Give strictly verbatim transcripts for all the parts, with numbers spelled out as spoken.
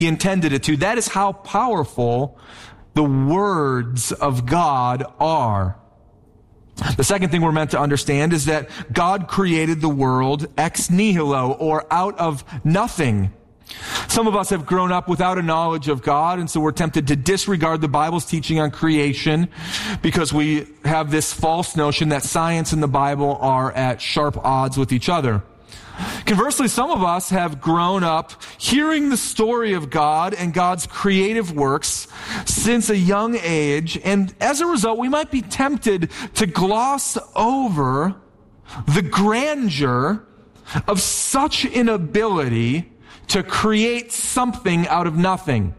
He intended it to. That is how powerful the words of God are. The second thing we're meant to understand is that God created the world ex nihilo, or out of nothing. Some of us have grown up without a knowledge of God, and so we're tempted to disregard the Bible's teaching on creation because we have this false notion that science and the Bible are at sharp odds with each other. Conversely, some of us have grown up hearing the story of God and God's creative works since a young age, and as a result, we might be tempted to gloss over the grandeur of such an ability to create something out of nothing.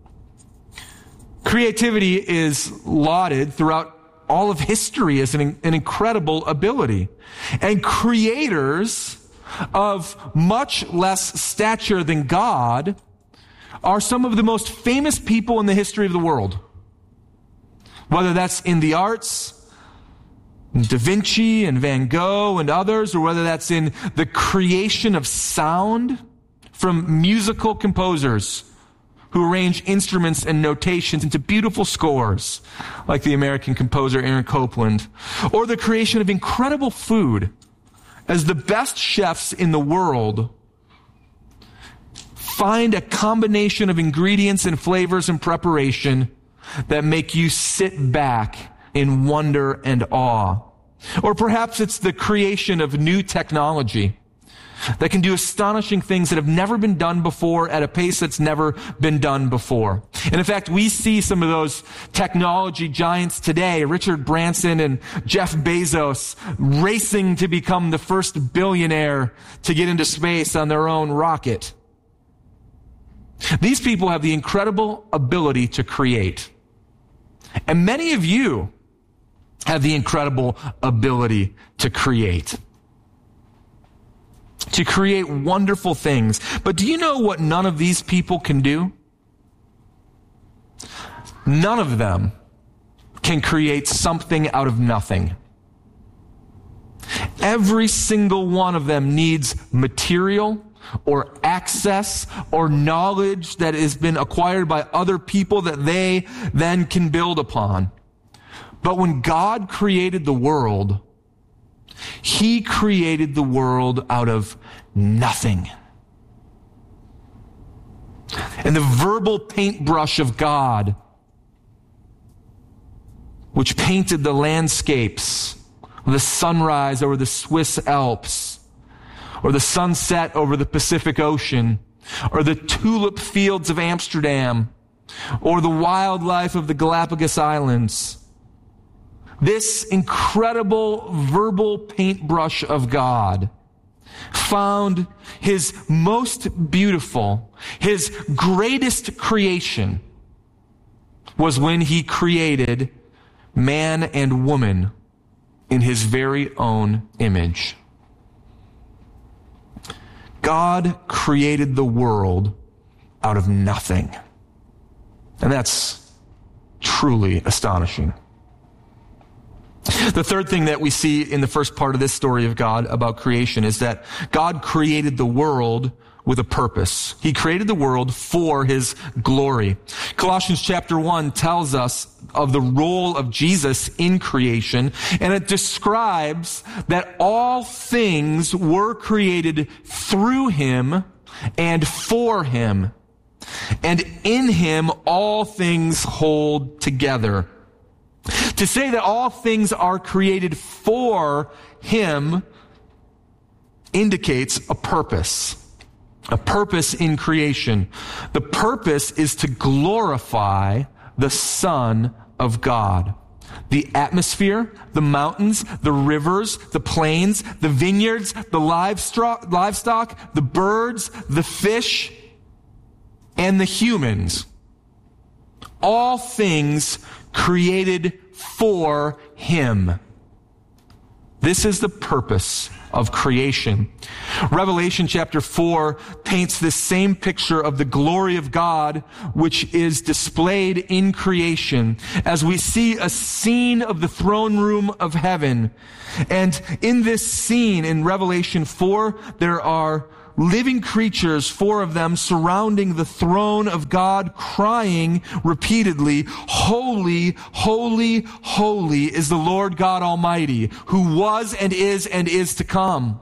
Creativity is lauded throughout all of history as an, an incredible ability, and creators of much less stature than God are some of the most famous people in the history of the world. Whether that's in the arts, Da Vinci and Van Gogh and others, or whether that's in the creation of sound from musical composers who arrange instruments and notations into beautiful scores, like the American composer Aaron Copland, or the creation of incredible food, as the best chefs in the world find a combination of ingredients and flavors and preparation that make you sit back in wonder and awe. Or perhaps it's the creation of new technology that can do astonishing things that have never been done before at a pace that's never been done before. And in fact, we see some of those technology giants today, Richard Branson and Jeff Bezos, racing to become the first billionaire to get into space on their own rocket. These people have the incredible ability to create. And many of you have the incredible ability to create. To create wonderful things. But do you know what none of these people can do? None of them can create something out of nothing. Every single one of them needs material or access or knowledge that has been acquired by other people that they then can build upon. But when God created the world, He created the world out of nothing. And the verbal paintbrush of God, which painted the landscapes, the sunrise over the Swiss Alps, or the sunset over the Pacific Ocean, or the tulip fields of Amsterdam, or the wildlife of the Galapagos Islands. This incredible verbal paintbrush of God found His most beautiful, His greatest creation was when He created man and woman in His very own image. God created the world out of nothing. And that's truly astonishing. The third thing that we see in the first part of this story of God about creation is that God created the world with a purpose. He created the world for His glory. Colossians chapter one tells us of the role of Jesus in creation, and it describes that all things were created through Him and for Him. And in Him all things hold together. To say that all things are created for Him indicates a purpose. A purpose in creation. The purpose is to glorify the Son of God. The atmosphere, the mountains, the rivers, the plains, the vineyards, the livestock, livestock, the birds, the fish, and the humans. All things created for Him. This is the purpose of creation. Revelation chapter four paints this same picture of the glory of God, which is displayed in creation, as we see a scene of the throne room of heaven. And in this scene in Revelation four, there are living creatures, four of them, surrounding the throne of God, crying repeatedly, "Holy, holy, holy is the Lord God Almighty, who was and is and is to come."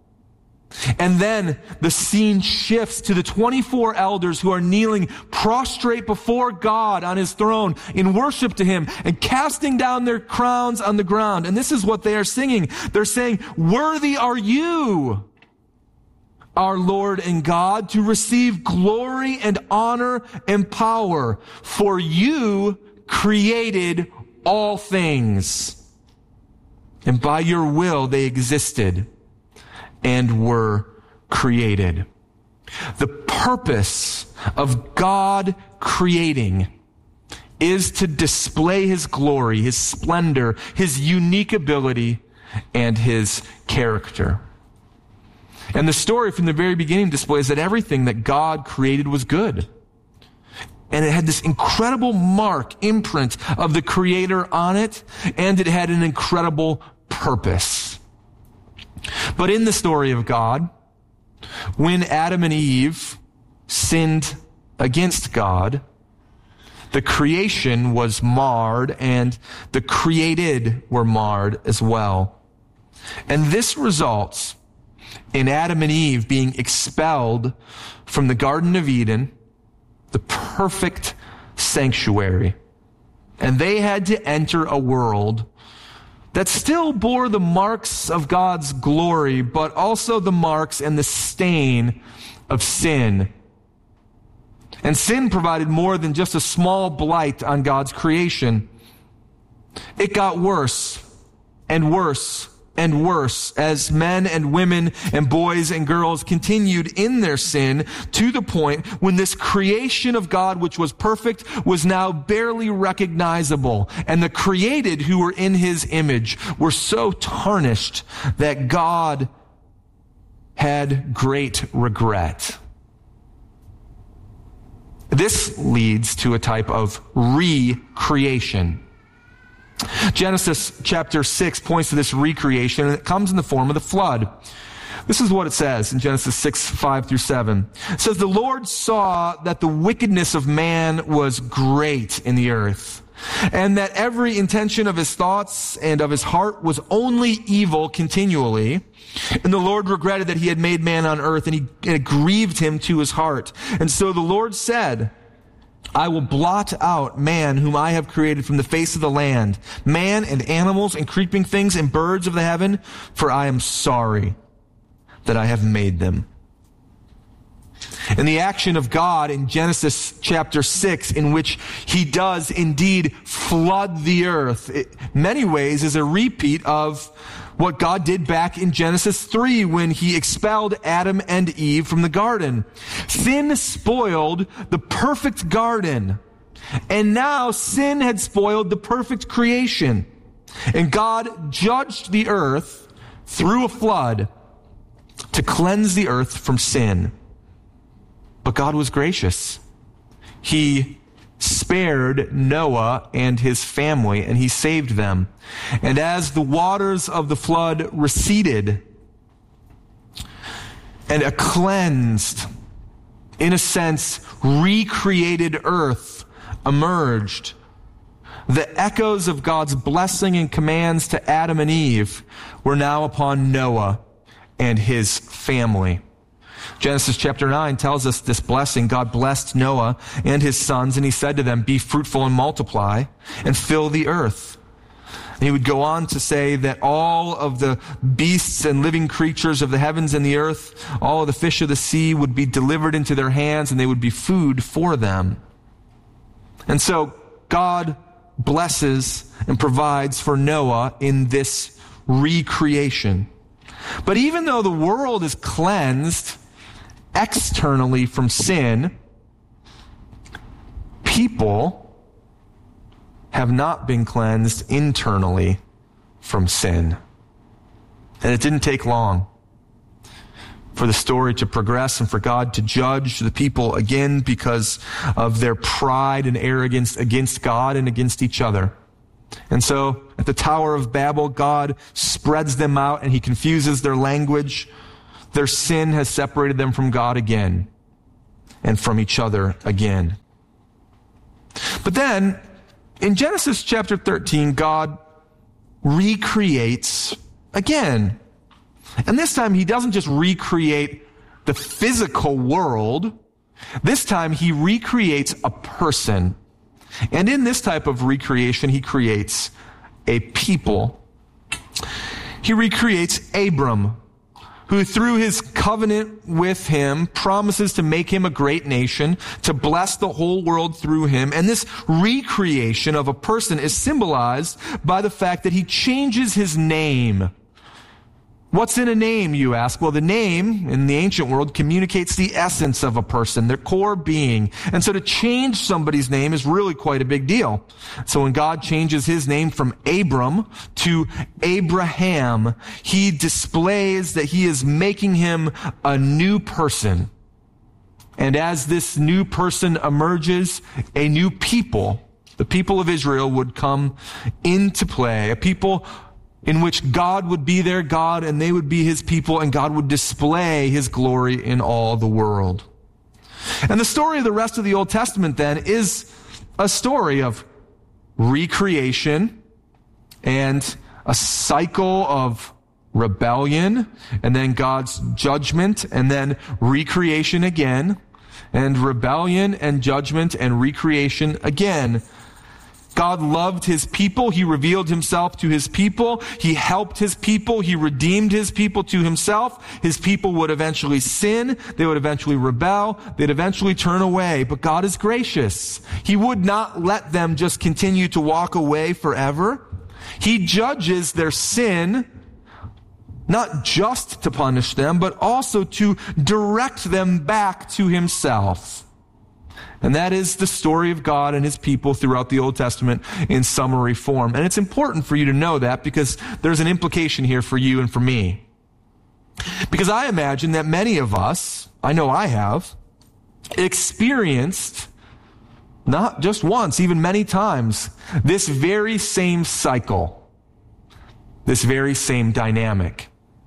And then the scene shifts to the twenty-four elders who are kneeling prostrate before God on his throne in worship to him and casting down their crowns on the ground. And this is what they are singing. They're saying, "Worthy are you, our Lord and God, to receive glory and honor and power, for you created all things, and by your will they existed and were created." The purpose of God creating is to display his glory, his splendor, his unique ability, and his character. And the story from the very beginning displays that everything that God created was good. And it had this incredible mark, imprint of the Creator on it, and it had an incredible purpose. But in the story of God, when Adam and Eve sinned against God, the creation was marred and the created were marred as well. And this results in Adam and Eve being expelled from the Garden of Eden, the perfect sanctuary. And they had to enter a world that still bore the marks of God's glory, but also the marks and the stain of sin. And sin provided more than just a small blight on God's creation. It got worse and worse and worse as men and women and boys and girls continued in their sin, to the point when this creation of God, which was perfect, was now barely recognizable. And the created who were in his image were so tarnished that God had great regret. This leads to a type of recreation. Genesis chapter six points to this recreation, and it comes in the form of the flood. This is what it says in Genesis six, five through seven. It says, "The Lord saw that the wickedness of man was great in the earth, and that every intention of his thoughts and of his heart was only evil continually. And the Lord regretted that he had made man on earth, and, he, and it grieved him to his heart. And so the Lord said, I will blot out man whom I have created from the face of the land, man and animals and creeping things and birds of the heaven, for I am sorry that I have made them." And the action of God in Genesis chapter six, in which he does indeed flood the earth, in many ways is a repeat of what God did back in Genesis three when he expelled Adam and Eve from the garden. Sin spoiled the perfect garden, and now sin had spoiled the perfect creation. And God judged the earth through a flood to cleanse the earth from sin. But God was gracious. He spared Noah and his family, and he saved them. And as the waters of the flood receded, and a cleansed, in a sense, recreated earth emerged, the echoes of God's blessing and commands to Adam and Eve were now upon Noah and his family. Genesis chapter nine tells us this blessing. God blessed Noah and his sons, and he said to them, "Be fruitful and multiply, and fill the earth." And he would go on to say that all of the beasts and living creatures of the heavens and the earth, all of the fish of the sea would be delivered into their hands, and they would be food for them. And so God blesses and provides for Noah in this recreation. But even though the world is cleansed externally from sin, people have not been cleansed internally from sin. And it didn't take long for the story to progress and for God to judge the people again because of their pride and arrogance against God and against each other. And so at the Tower of Babel, God spreads them out and he confuses their language. Their sin has separated them from God again and from each other again. But then, in Genesis chapter thirteen, God recreates again. And this time, he doesn't just recreate the physical world. This time, he recreates a person. And in this type of recreation, he creates a people. He recreates Abram, who through his covenant with him promises to make him a great nation, to bless the whole world through him. And this recreation of a person is symbolized by the fact that he changes his name. What's in a name, you ask? Well, the name in the ancient world communicates the essence of a person, their core being. And so to change somebody's name is really quite a big deal. So when God changes his name from Abram to Abraham, he displays that he is making him a new person. And as this new person emerges, a new people, the people of Israel, would come into play, a people in which God would be their God and they would be his people, and God would display his glory in all the world. And the story of the rest of the Old Testament then is a story of recreation and a cycle of rebellion, and then God's judgment, and then recreation again, and rebellion and judgment and recreation again. God loved his people. He revealed himself to his people. He helped his people. He redeemed his people to himself. His people would eventually sin. They would eventually rebel. They'd eventually turn away. But God is gracious. He would not let them just continue to walk away forever. He judges their sin, not just to punish them, but also to direct them back to himself. And that is the story of God and his people throughout the Old Testament in summary form. And it's important for you to know that, because there's an implication here for you and for me. Because I imagine that many of us, I know I have, experienced, not just once, even many times, this very same cycle, this very same dynamic.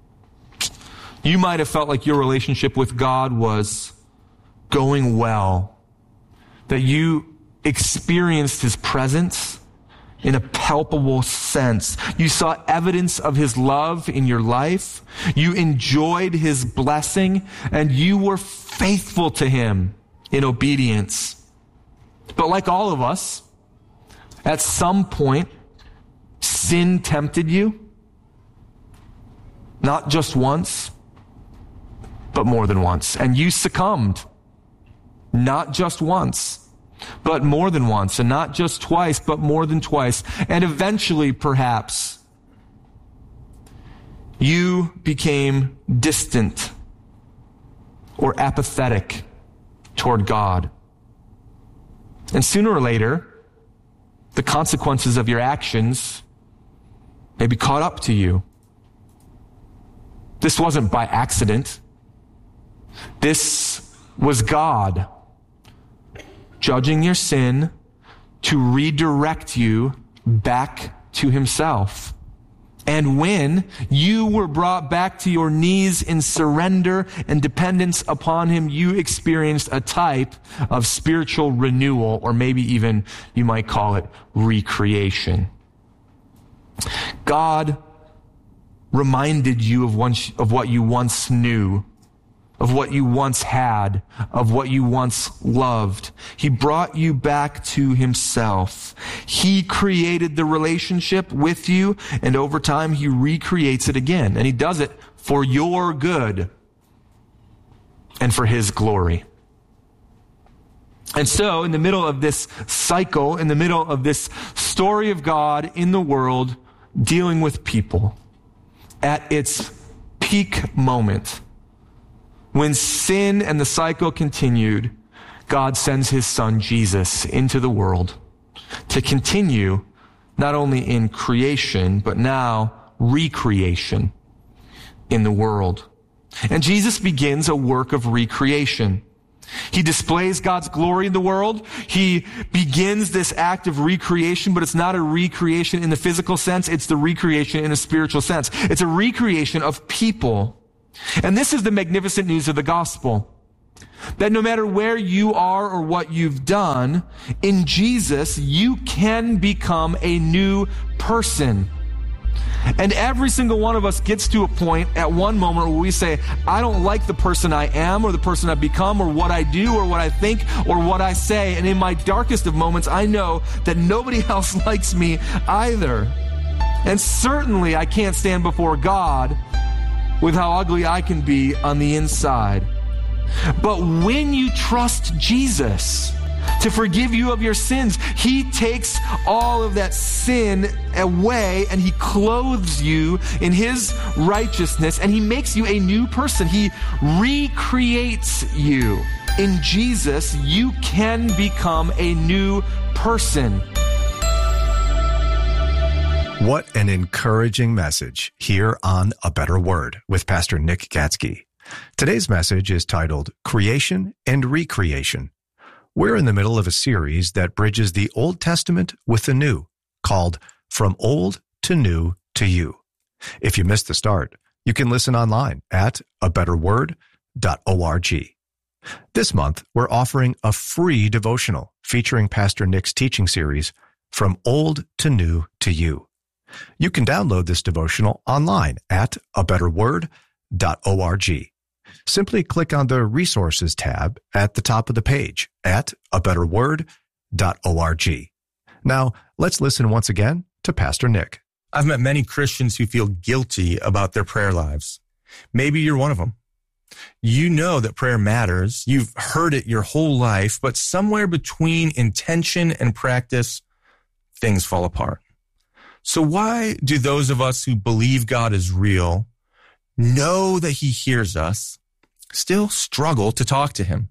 You might have felt like your relationship with God was going well, that you experienced his presence in a palpable sense. You saw evidence of his love in your life. You enjoyed his blessing, and you were faithful to him in obedience. But like all of us, at some point, sin tempted you. Not just once, but more than once. And you succumbed. Not just once, but more than once. And not just twice, but more than twice. And eventually, perhaps, you became distant or apathetic toward God. And sooner or later, the consequences of your actions may be caught up to you. This wasn't by accident. This was God judging your sin to redirect you back to himself. And when you were brought back to your knees in surrender and dependence upon him, you experienced a type of spiritual renewal, or maybe even you might call it recreation. God reminded you of, one, of what you once knew, of what you once had, of what you once loved. He brought you back to himself. He created the relationship with you, and over time he recreates it again. And he does it for your good and for his glory. And so, in the middle of this cycle, in the middle of this story of God in the world, dealing with people, at its peak moment, when sin and the cycle continued, God sends his son Jesus into the world to continue not only in creation, but now recreation in the world. And Jesus begins a work of recreation. He displays God's glory in the world. He begins this act of recreation, but it's not a recreation in the physical sense. It's the recreation in a spiritual sense. It's a recreation of people. And this is the magnificent news of the gospel. That no matter where you are or what you've done, in Jesus, you can become a new person. And every single one of us gets to a point at one moment where we say, I don't like the person I am or the person I've become or what I do or what I think or what I say. And in my darkest of moments, I know that nobody else likes me either. And certainly I can't stand before God with how ugly I can be on the inside. But when you trust Jesus to forgive you of your sins, he takes all of that sin away and he clothes you in his righteousness and he makes you a new person. He recreates you. In Jesus, you can become a new person. What an encouraging message here on A Better Word with Pastor Nick Gatzke. Today's message is titled Creation and Recreation. We're in the middle of a series that bridges the Old Testament with the New, called From Old to New to You. If you missed the start, you can listen online at a better word dot org. This month, we're offering a free devotional featuring Pastor Nick's teaching series, From Old to New to You. You can download this devotional online at a better word dot org. Simply click on the Resources tab at the top of the page at a better word dot org. Now, let's listen once again to Pastor Nick. I've met many Christians who feel guilty about their prayer lives. Maybe you're one of them. You know that prayer matters. You've heard it your whole life, but somewhere between intention and practice, things fall apart. So why do those of us who believe God is real, know that he hears us, still struggle to talk to him?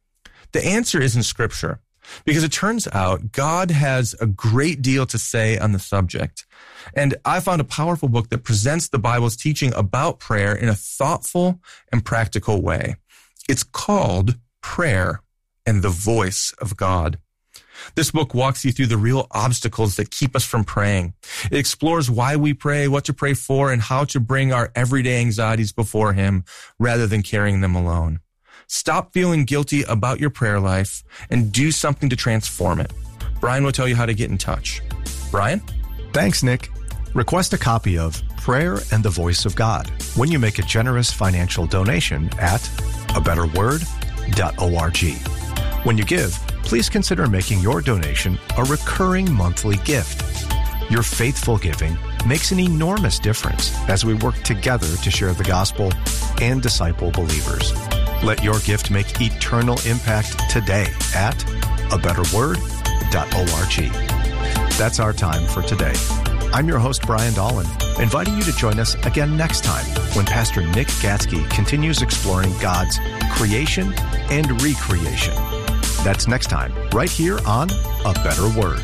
The answer is in Scripture, because it turns out God has a great deal to say on the subject. And I found a powerful book that presents the Bible's teaching about prayer in a thoughtful and practical way. It's called Prayer and the Voice of God. This book walks you through the real obstacles that keep us from praying. It explores why we pray, what to pray for, and how to bring our everyday anxieties before him rather than carrying them alone. Stop feeling guilty about your prayer life and do something to transform it. Brian will tell you how to get in touch. Brian? Thanks, Nick. Request a copy of Prayer and the Voice of God when you make a generous financial donation at a better word dot org. When you give, please consider making your donation a recurring monthly gift. Your faithful giving makes an enormous difference as we work together to share the gospel and disciple believers. Let your gift make eternal impact today at a better word dot org. That's our time for today. I'm your host, Brian Dolan, inviting you to join us again next time when Pastor Nick Gatzke continues exploring God's creation and recreation. That's next time, right here on A Better Word.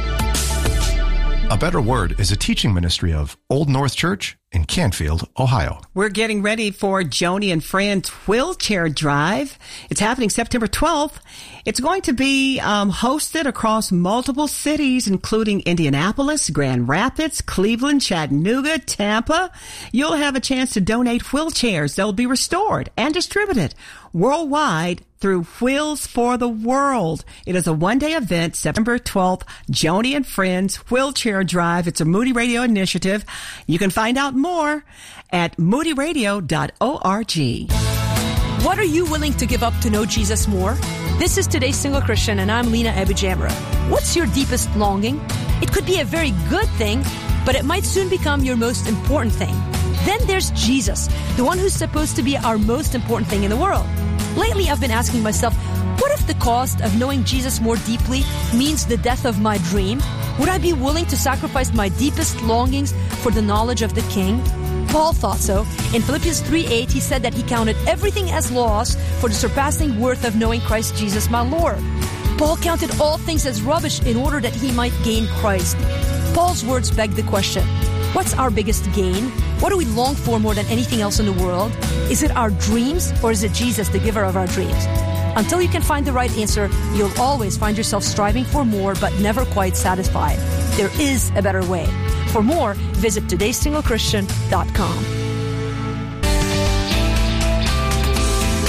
A Better Word is a teaching ministry of Old North Church in Canfield, Ohio. We're getting ready for Joni and Friends Wheelchair Drive. It's happening September twelfth. It's going to be um, hosted across multiple cities, including Indianapolis, Grand Rapids, Cleveland, Chattanooga, Tampa. You'll have a chance to donate wheelchairs. They'll be restored and distributed worldwide through Wheels for the World. It is a one-day event, September twelfth, Joni and Friends Wheelchair Drive. It's a Moody Radio initiative. You can find out more at moody radio dot org. What are you willing to give up to know Jesus more? This is Today's Single Christian, and I'm Lena Abujamra. What's your deepest longing? It could be a very good thing, but it might soon become your most important thing. Then there's Jesus, the one who's supposed to be our most important thing in the world. Lately, I've been asking myself, what if the cost of knowing Jesus more deeply means the death of my dream? Would I be willing to sacrifice my deepest longings for the knowledge of the King? Paul thought so. In Philippians three eight, he said that he counted everything as loss for the surpassing worth of knowing Christ Jesus, my Lord. Paul counted all things as rubbish in order that he might gain Christ. Paul's words beg the question, what's our biggest gain? What do we long for more than anything else in the world? Is it our dreams, or is it Jesus, the giver of our dreams? Until you can find the right answer, you'll always find yourself striving for more but never quite satisfied. There is a better way. For more, visit todays single christian dot com.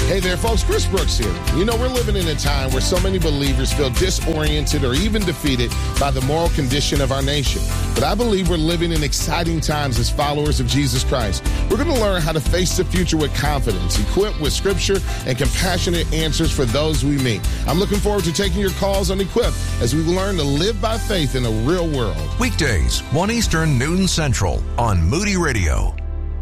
Hey there, folks. Chris Brooks here. You know, we're living in a time where so many believers feel disoriented or even defeated by the moral condition of our nation. But I believe we're living in exciting times as followers of Jesus Christ. We're going to learn how to face the future with confidence, equipped with scripture and compassionate answers for those we meet. I'm looking forward to taking your calls on Equip as we learn to live by faith in a real world. Weekdays, one Eastern, noon Central on Moody Radio.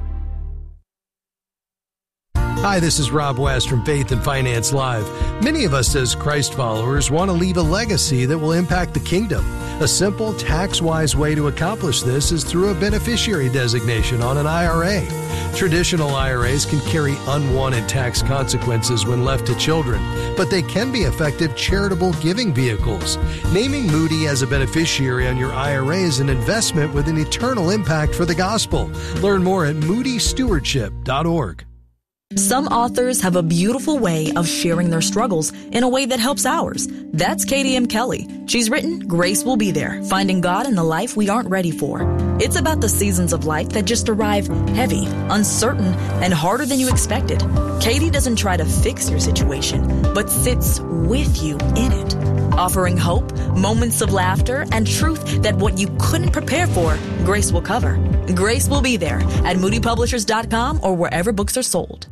Hi, this is Rob West from Faith and Finance Live. Many of us as Christ followers want to leave a legacy that will impact the kingdom. A simple, tax-wise way to accomplish this is through a beneficiary designation on an I R A. Traditional I R As can carry unwanted tax consequences when left to children, but they can be effective charitable giving vehicles. Naming Moody as a beneficiary on your I R A is an investment with an eternal impact for the gospel. Learn more at moody stewardship dot org. Some authors have a beautiful way of sharing their struggles in a way that helps ours. That's Katie M. Kelly. She's written Grace Will Be There, Finding God in the Life We Aren't Ready For. It's about the seasons of life that just arrive heavy, uncertain, and harder than you expected. Katie doesn't try to fix your situation, but sits with you in it, offering hope, moments of laughter, and truth that what you couldn't prepare for, Grace will cover. Grace Will Be There at moody publishers dot com or wherever books are sold.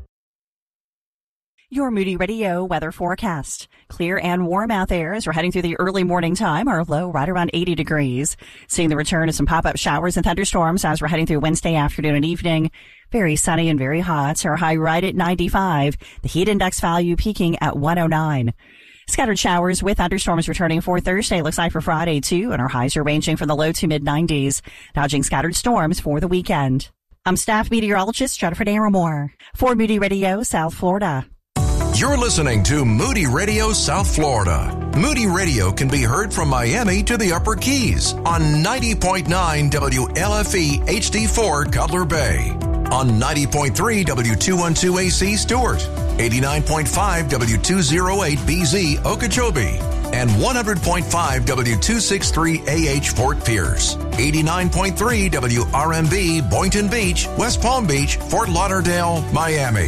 Your Moody Radio weather forecast. Clear and warm out there as we're heading through the early morning time. Our low right around eighty degrees. Seeing the return of some pop-up showers and thunderstorms as we're heading through Wednesday afternoon and evening. Very sunny and very hot. Our high right at ninety-five. The heat index value peaking at one oh nine. Scattered showers with thunderstorms returning for Thursday. Looks like for Friday too. And our highs are ranging from the low to mid nineties. Dodging scattered storms for the weekend. I'm staff meteorologist Jennifer Naramore for Moody Radio, South Florida. You're listening to Moody Radio South Florida. Moody Radio can be heard from Miami to the Upper Keys on ninety point nine W L F E H D four Cutler Bay, on ninety point three W two twelve A C Stewart, eighty-nine point five W two oh eight B Z Okeechobee, and one hundred point five W two sixty-three A H Fort Pierce, eighty-nine point three W R M B Boynton Beach, West Palm Beach, Fort Lauderdale, Miami.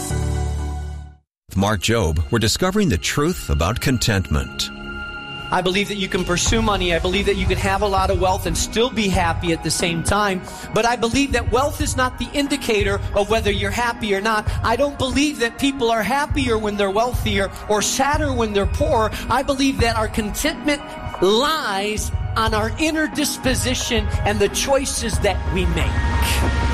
Mark Jobe, we're discovering the truth about contentment. I believe that you can pursue money. I believe that you can have a lot of wealth and still be happy at the same time. But I believe that wealth is not the indicator of whether you're happy or not. I don't believe that people are happier when they're wealthier or sadder when they're poor. I believe that our contentment lies on our inner disposition and the choices that we make.